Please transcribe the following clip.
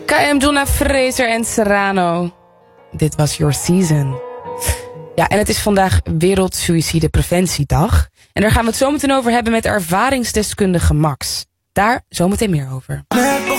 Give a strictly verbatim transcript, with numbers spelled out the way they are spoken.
K M, Jonna Fraser en Serrano. Dit was Your Season. Ja, en het is vandaag Wereldsuïcidepreventiedag. En daar gaan we het zo meteen over hebben met ervaringsdeskundige Max. Daar zometeen meer over.